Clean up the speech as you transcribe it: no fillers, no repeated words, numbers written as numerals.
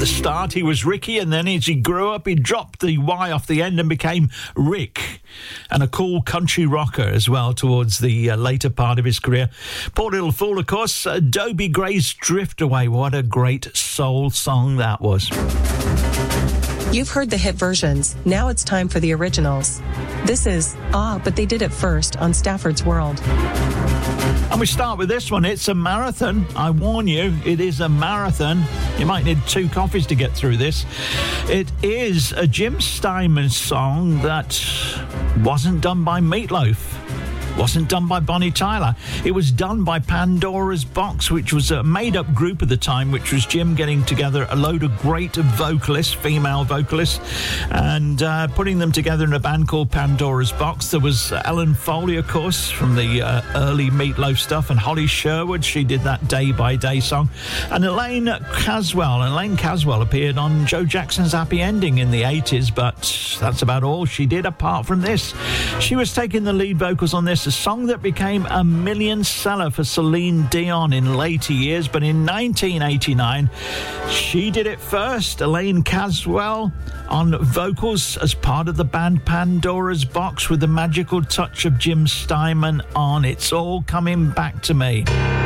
the start, he was Ricky, and then as he grew up, he dropped the Y off the end and became Rick, and a cool country rocker as well towards the later part of his career. Poor Little Fool, of course, Dobie Gray's Drift Away. What a great soul song that was. You've heard the hit versions. Now it's time for the originals. This is But They Did It First on Stafford's World. And we start with this one. It's a marathon. I warn you, it is a marathon. You might need 2 coffees to get through this. It is a Jim Steinman song that wasn't done by Meatloaf. Wasn't done by Bonnie Tyler. It was done by Pandora's Box, which was a made-up group at the time, which was Jim getting together a load of great vocalists, female vocalists, and putting them together in a band called Pandora's Box. There was Ellen Foley, of course, from the early Meatloaf stuff, and Holly Sherwood. She did that Day by Day song. And Elaine Caswell. Elaine Caswell appeared on Joe Jackson's Happy Ending in the 80s, but that's about all she did apart from this. She was taking the lead vocals on this, a song that became a million seller for Celine Dion in later years, but in 1989 she did it first. Elaine Caswell on vocals as part of the band Pandora's Box with the magical touch of Jim Steinman on It's All Coming Back to Me.